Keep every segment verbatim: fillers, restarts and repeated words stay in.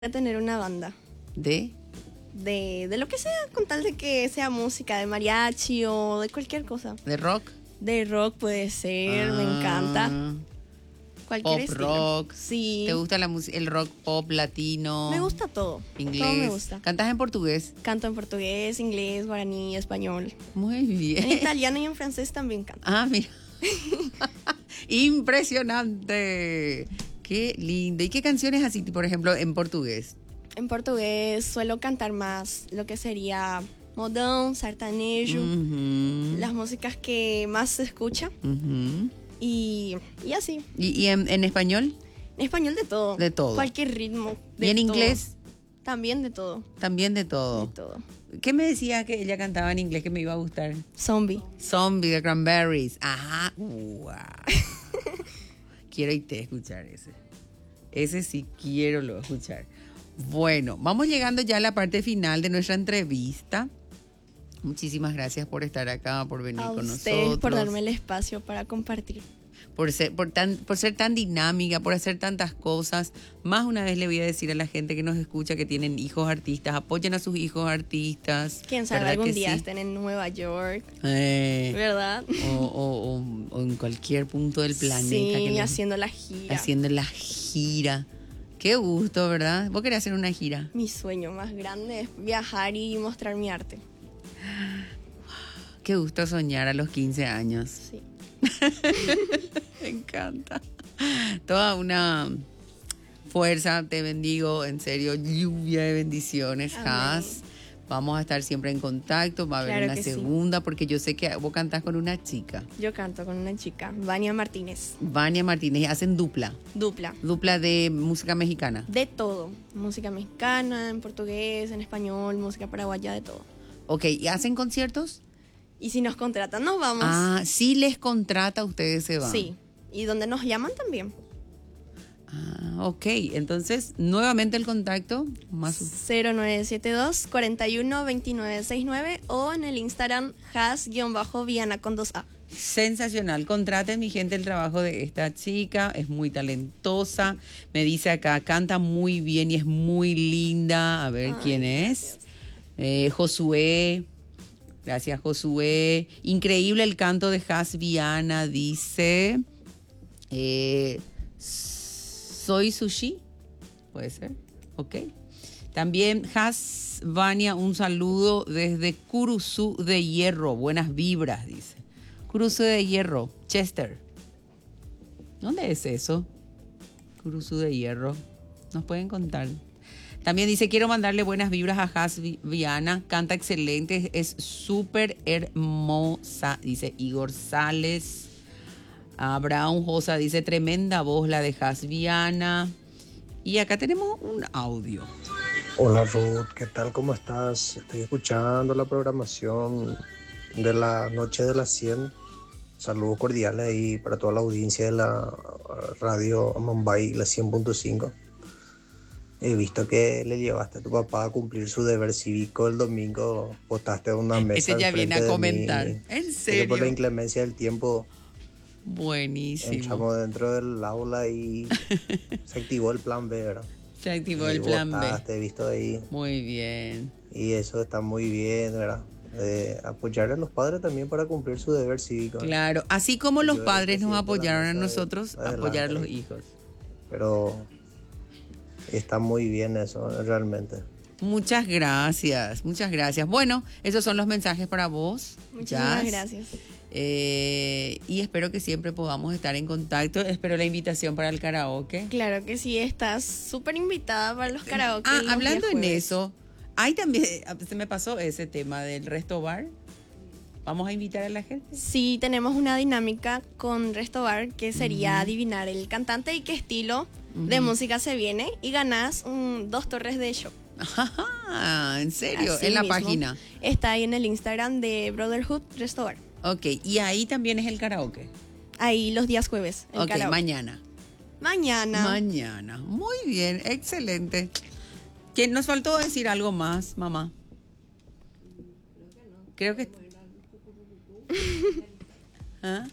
tener una banda. ¿De? De, de lo que sea, con tal de que sea música, de mariachi o de cualquier cosa. ¿De rock? De rock puede ser, Ah, me encanta. Cualquier Pop estilo. rock. Sí. ¿Te gusta la música, el rock pop latino? Me gusta todo. Inglés. Todo me gusta. ¿Cantas en portugués? Canto en portugués, inglés, guaraní, español. Muy bien. En italiano y en francés también canto. Ah, mira. Impresionante. Qué lindo. ¿Y qué canciones así, por ejemplo, en portugués? En portugués suelo cantar más lo que sería modão, sertanejo, Uh-huh. las músicas que más se escucha Uh-huh. y, y así. ¿Y, y en, en español? En español de todo. De todo. Cualquier ritmo. de ¿Y en todo. inglés? También de todo. También de todo. De todo. ¿Qué me decía que ella cantaba en inglés que me iba a gustar? Zombie. Zombie de Cranberries. Ajá. Wow. Quiero irte a escuchar ese. Ese sí quiero lo escuchar. Bueno, vamos llegando ya a la parte final de nuestra entrevista. Muchísimas gracias por estar acá, por venir A con ustedes nosotros. por darme el espacio para compartir. Por ser, por, tan, por ser tan dinámica, por hacer tantas cosas. Más una vez le voy a decir a la gente que nos escucha que tienen hijos artistas, apoyen a sus hijos artistas. Quién sabe, ¿Verdad algún que día sí? estén en Nueva York, Eh, ¿verdad? o, o- o- o en cualquier punto del planeta. Sí, que les- haciendo la gira. haciendo la gira. Qué gusto, ¿verdad? ¿Vos querés hacer una gira? Mi sueño más grande es viajar y mostrar mi arte. Qué gusto soñar a los quince años. Sí. Me encanta. Toda una fuerza, te bendigo, en serio, lluvia de bendiciones, Amén. Has. Vamos a estar siempre en contacto, va a haber Claro una que sí. segunda, porque yo sé que vos cantás con una chica, Yo canto con una chica, Vania Martínez. Vania Martínez, y hacen dupla, Dupla. dupla de música mexicana. De todo. Música mexicana, en portugués, en español, música paraguaya, de todo. Ok, ¿y hacen conciertos? Y si nos contratan, nos vamos. Ah, si les contrata, ustedes se van. Sí. Y donde nos llaman también. Ah, ok, entonces, nuevamente el contacto, más cero nueve siete dos, cuarenta y uno, veintinueve sesenta y nueve o en el Instagram has-viana con dos A. sensacional. Contraten, mi gente, el trabajo de esta chica. Es muy talentosa. Me dice acá, canta muy bien y es muy linda. A ver Ay, quién es. Eh, Josué. Gracias, Josué. Increíble el canto de Has Viana, dice. Eh, soy Sushi. Puede ser. Ok. También Has Vania, un saludo desde Curuzú de Hierro. Buenas vibras, dice. Curuzú de Hierro, Chester. ¿Dónde es eso? Curuzú de Hierro. ¿Nos pueden contar? También dice, quiero mandarle buenas vibras a Has Viana. Canta excelente, es súper hermosa. Dice Igor Sales. Abraham Josa dice, tremenda voz la de Has Viana. Y acá tenemos un audio. Hola Ruth, ¿qué tal? ¿Cómo estás? Estoy escuchando la programación de la Noche de las cien. Saludos cordiales ahí para toda la audiencia de la radio Mumbai, la cien punto cinco. He visto que le llevaste a tu papá a cumplir su deber cívico el domingo, botaste una mesa. Ese ya al viene frente a de comentar. mí, ¿En que serio? por la inclemencia del tiempo Buenísimo. entramos dentro del aula y se activó el plan B, ¿verdad? Se activó Y el plan botaste, B. he visto ahí. Muy bien. Y eso está muy bien, ¿verdad? Eh, apoyar a los padres también para cumplir su deber cívico. Claro, así como los Yo era padres nos presidente de la apoyaron a mesa de- nosotros, adelante. apoyar a los hijos. Pero está muy bien eso, realmente. Muchas gracias, muchas gracias. Bueno, esos son los mensajes para vos. Muchísimas Jazz. gracias. Eh, y espero que siempre podamos estar en contacto. Espero la invitación para el karaoke. Claro que sí, estás súper invitada para los karaoke. Ah, los hablando días en jueves. eso, hay también, se me pasó ese tema del resto bar. Vamos a invitar a la gente. Sí, tenemos una dinámica con Resto Bar que sería adivinar el cantante y qué estilo de música se viene y ganás un, dos torres de show. Ah, ¿en serio? Así en la mismo. página. Está ahí en el Instagram de Brotherhood Resto Bar. Ok, y ahí también es el karaoke. Ahí los días jueves. El Ok, karaoke. mañana. Mañana. Mañana. Muy bien, excelente. ¿Que nos faltó decir algo más, mamá? Creo que... ¿Ah?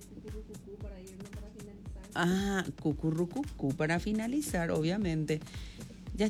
Ah, cucurrucucú para finalizar, obviamente.